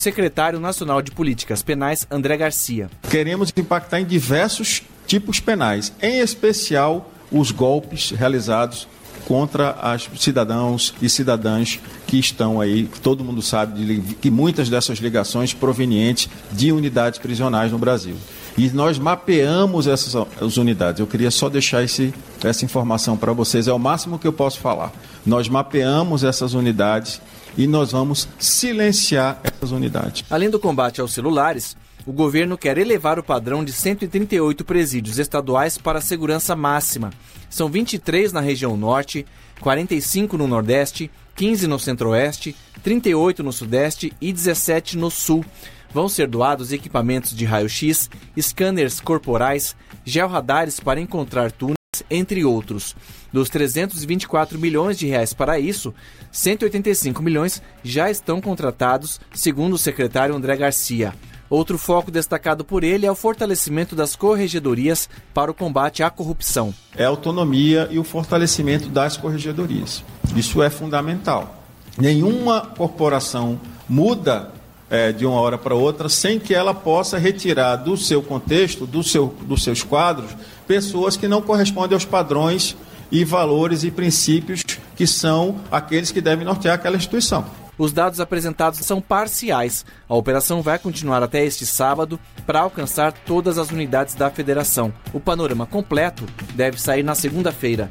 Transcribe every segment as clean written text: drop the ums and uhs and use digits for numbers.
secretário nacional de Políticas Penais, André Garcia. Queremos impactar em diversos tipos penais, em especial os golpes realizados contra os cidadãos e cidadãs que estão aí, todo mundo sabe que muitas dessas ligações provenientes de unidades prisionais no Brasil. E nós mapeamos essas unidades. Eu queria só deixar essa informação para vocês, é o máximo que eu posso falar. Nós mapeamos essas unidades e nós vamos silenciar essas unidades. Além do combate aos celulares, o governo quer elevar o padrão de 138 presídios estaduais para a segurança máxima. São 23 na região norte, 45 no nordeste, 15 no centro-oeste, 38 no sudeste e 17 no sul. Vão ser doados equipamentos de raio-x, scanners corporais, georradares para encontrar túneis, entre outros. Dos 324 milhões de reais para isso, 185 milhões já estão contratados, segundo o secretário André Garcia. Outro foco destacado por ele é o fortalecimento das corregedorias para o combate à corrupção. É a autonomia e o fortalecimento das corregedorias. Isso é fundamental. Nenhuma corporação muda de uma hora para outra sem que ela possa retirar do seu contexto, dos seus quadros, pessoas que não correspondem aos padrões e valores e princípios que são aqueles que devem nortear aquela instituição. Os dados apresentados são parciais. A operação vai continuar até este sábado para alcançar todas as unidades da federação. O panorama completo deve sair na segunda-feira.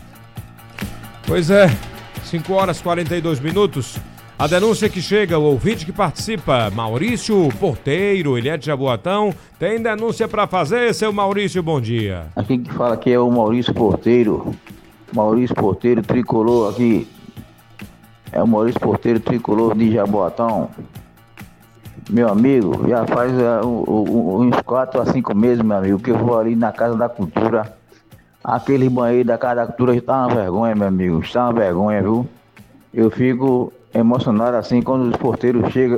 Pois é, 5 horas e 42 minutos. A denúncia que chega, o ouvinte que participa, Maurício Porteiro, ele é de Jaboatão, tem denúncia para fazer, seu Maurício, bom dia. Aqui que fala aqui é o Maurício Porteiro tricolor aqui. É o Maurício Porteiro, tricolor de Jaboatão. Meu amigo, já faz uns 4 a 5 meses, meu amigo, que eu vou ali na Casa da Cultura. Aquele banheiro da Casa da Cultura está uma vergonha, meu amigo, está uma vergonha, viu? Eu fico emocionado assim quando os porteiros chegam,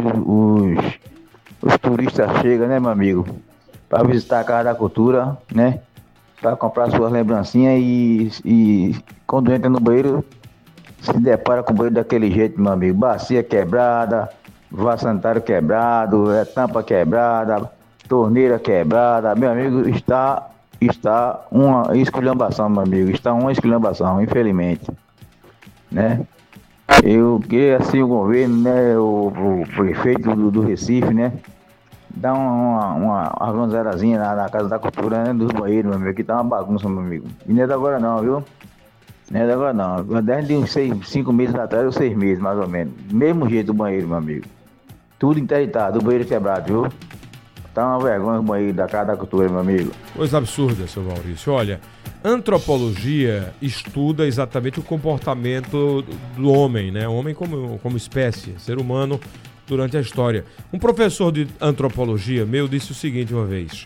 os turistas chegam, né, meu amigo? Para visitar a Casa da Cultura, né? Para comprar suas lembrancinhas e quando entra no banheiro, se depara com o banheiro daquele jeito, meu amigo. Bacia quebrada, vaso sanitário quebrado, tampa quebrada, torneira quebrada. Meu amigo, está uma esculhambação, meu amigo. Está uma esculhambação, infelizmente. Né? Eu queria, assim, o governo, né, o prefeito do Recife, né, dar uma organizadazinha na Casa da Cultura, né, dos banheiros, meu amigo, que tá uma bagunça, meu amigo. E não é da agora não, viu? Não é da agora não. Desde uns 5 meses atrás, ou 6 meses, mais ou menos. Mesmo jeito do banheiro, meu amigo. Tudo interditado, o banheiro quebrado, viu? Tá uma vergonha o banheiro da Casa da Cultura, meu amigo. Coisa absurda, seu Maurício. Olha, antropologia estuda exatamente o comportamento do homem, né? O homem como espécie, ser humano durante a história. Um professor de antropologia meu disse o seguinte uma vez: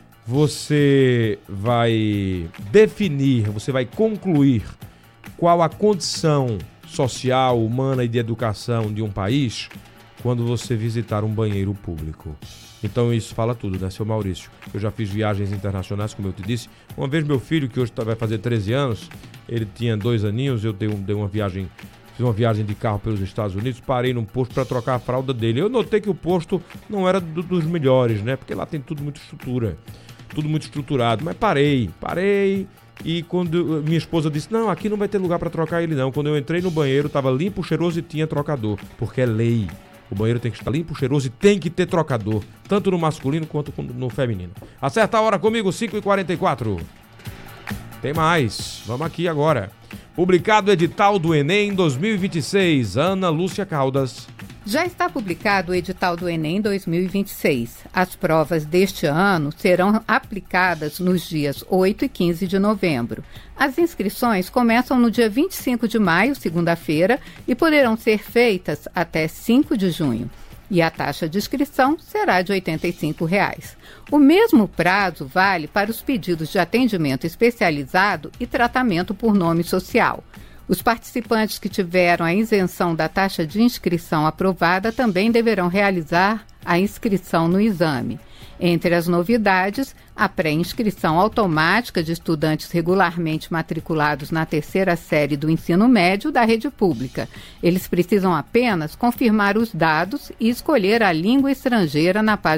você vai definir, você vai concluir qual a condição social, humana e de educação de um país quando você visitar um banheiro público. Então isso fala tudo, né, seu Maurício? Eu já fiz viagens internacionais, como eu te disse. Uma vez meu filho, que hoje vai fazer 13 anos, ele tinha 2 aninhos, eu fiz uma viagem de carro pelos Estados Unidos, parei num posto para trocar a fralda dele. Eu notei que o posto não era dos melhores, né? Porque lá tem tudo muito estruturado. Mas parei. E quando minha esposa disse, não, aqui não vai ter lugar para trocar ele não. Quando eu entrei no banheiro, estava limpo, cheiroso e tinha trocador. Porque é lei. O banheiro tem que estar limpo, cheiroso e tem que ter trocador. Tanto no masculino quanto no feminino. Acerta a hora comigo, 5h44. Tem mais. Vamos aqui agora. Publicado o edital do Enem 2026. Ana Lúcia Caldas. Já está publicado o edital do Enem 2026. As provas deste ano serão aplicadas nos dias 8 e 15 de novembro. As inscrições começam no dia 25 de maio, segunda-feira, e poderão ser feitas até 5 de junho. E a taxa de inscrição será de R$ 85. O mesmo prazo vale para os pedidos de atendimento especializado e tratamento por nome social. Os participantes que tiveram a isenção da taxa de inscrição aprovada também deverão realizar a inscrição no exame. Entre as novidades, a pré-inscrição automática de estudantes regularmente matriculados na terceira série do ensino médio da rede pública. Eles precisam apenas confirmar os dados e escolher a língua estrangeira na página